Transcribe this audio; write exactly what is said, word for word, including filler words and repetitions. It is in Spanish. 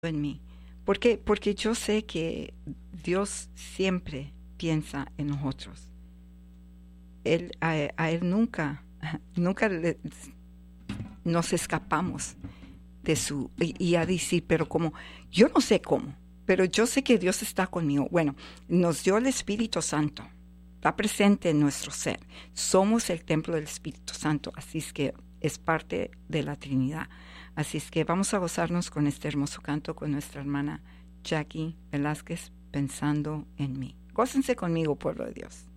en mí. ¿Por qué? Porque yo sé que Dios siempre piensa en nosotros. Él, a, a Él nunca, nunca le, nos escapamos de su... Y, y a decir, pero como, yo no sé cómo, pero yo sé que Dios está conmigo. Bueno, nos dio el Espíritu Santo, está presente en nuestro ser. Somos el templo del Espíritu Santo, así es que es parte de la Trinidad. Así es que vamos a gozarnos con este hermoso canto con nuestra hermana Jackie Velázquez, Pensando en mí. Gócense conmigo, pueblo de Dios.